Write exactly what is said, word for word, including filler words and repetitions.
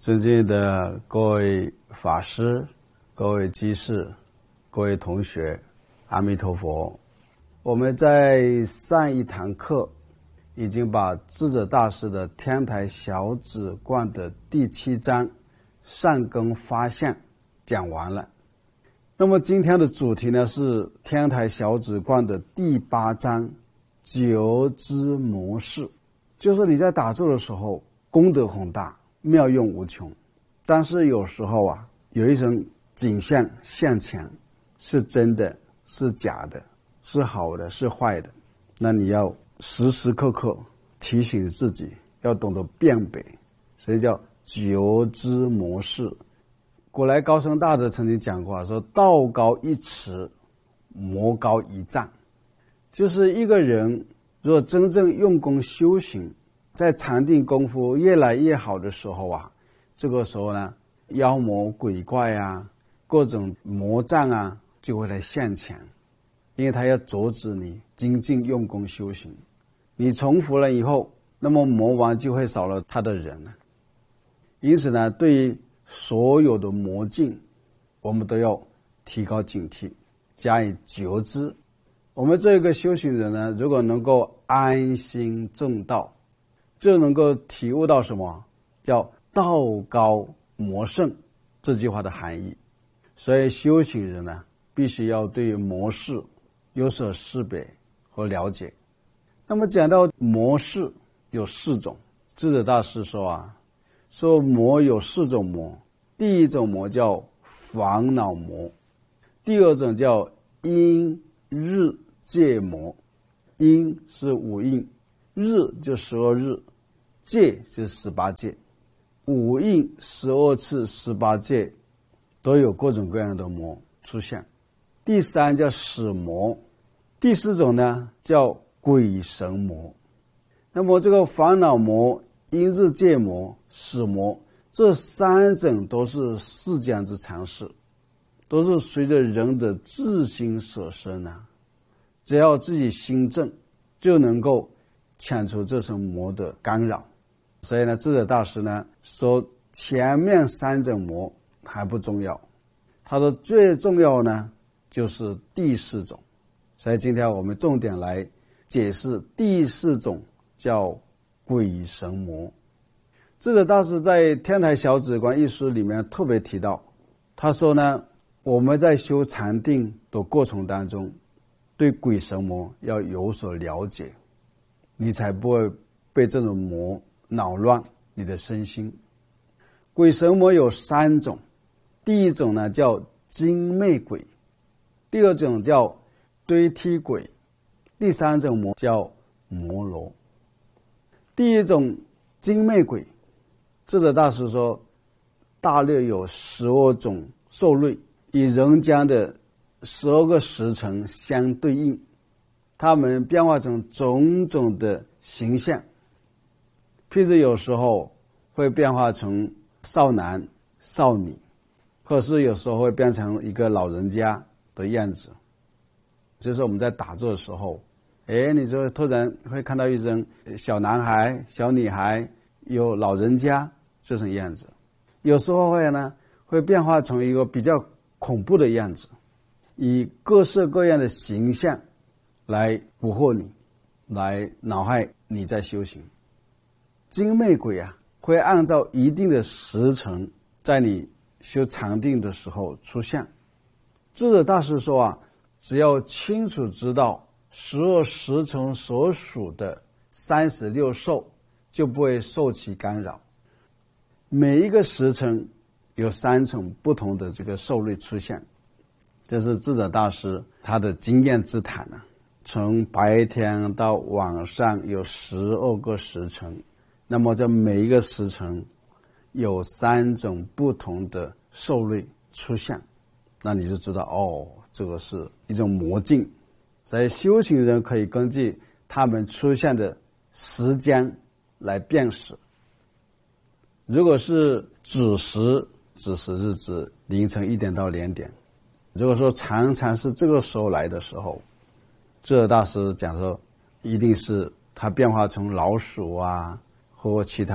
尊敬的各位法师、各位居士、各位同学，阿弥陀佛。我们在上一堂课已经把智者大师的天台小止观的第七章善根发现讲完了。那么今天的主题呢是天台小止观的第八章觉知模式，就是你在打坐的时候功德宏大，妙用无穷，但是有时候啊，有一种景象现前，是真的是假的，是好的是坏的，那你要时时刻刻提醒自己，要懂得辨别，所以叫觉知模式。古来高僧大德曾经讲过，说道高一尺，魔高一丈。就是一个人若真正用功修行，在禅定功夫越来越好的时候啊，这个时候呢，妖魔鬼怪啊，各种魔障啊，就会来现前，因为他要阻止你精进用功修行。你重复了以后，那么魔王就会少了他的人了。因此呢，对于所有的魔境，我们都要提高警惕，加以觉知。我们这个修行人呢，如果能够安心正道，就能够体悟到什么叫道高魔胜这句话的含义。所以修行人呢，必须要对模式有所识别和了解。那么讲到模式有四种，智者大师说啊，说魔有四种魔。第一种魔叫烦恼魔，第二种叫阴日界魔。阴是五阴，日就十二日，界就是十八界。五阴十二次十八界都有各种各样的魔出现。第三叫死魔，第四种呢叫鬼神魔。那么这个烦恼魔、阴日界魔、死魔，这三种都是世间之常事，都是随着人的自心所生啊。只要自己心正，就能够遣除这种魔的干扰。所以呢，智者大师呢说，前面三种魔还不重要，他说最重要呢就是第四种。所以今天我们重点来解释第四种，叫鬼神魔。智者大师在《天台小止观》一书里面特别提到，他说呢，我们在修禅定的过程当中，对鬼神魔要有所了解，你才不会被这种魔扰乱你的身心。鬼神魔有三种，第一种呢叫精魅鬼，第二种叫堆梯鬼，第三种魔叫魔罗。第一种精魅鬼，智者大师说，大略有十二种兽类，与人间的十二个时辰相对应，它们变化成种种的形象。譬如有时候会变化成少男少女，或是有时候会变成一个老人家的样子。就是我们在打坐的时候，哎，你就突然会看到一种小男孩、小女孩，有老人家这种样子。有时候会呢，会变化成一个比较恐怖的样子，以各式各样的形象来蛊惑你，来恼害你在修行。精魅鬼啊，会按照一定的时辰，在你修禅定的时候出现。智者大师说啊，只要清楚知道十二时辰所属的三十六兽，就不会受其干扰。每一个时辰有三种不同的这个兽类出现，这是智者大师他的经验之谈啊。从白天到晚上有十二个时辰，那么在每一个时辰有三种不同的兽类出现，那你就知道哦，这个是一种魔境。所以修行人可以根据他们出现的时间来辨识。如果是子时，子时是指凌晨一点到两点。如果说常常是这个时候来的时候，智者大师讲说，一定是它变化成老鼠啊或其他